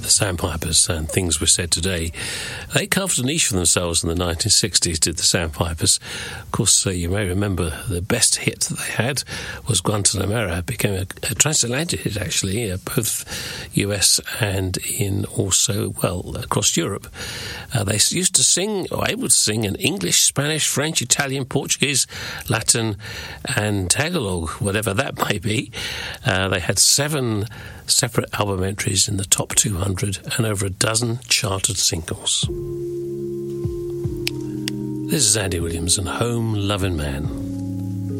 the Sandpipers and Things Were Said Today. They carved a niche for themselves in the 1960s, did the Sandpipers. Of course, you may remember the best hit that they had was Guantanamera. It became a transatlantic hit, actually, both US and in also, well, across Europe. They used to sing, or able to sing, in English, Spanish, French, Italian, Portuguese, Latin, and Tagalog, whatever that may be. They had 7 separate album entries in the top 200 and over a dozen charted singles. This is Andy Williams and Home Loving Man.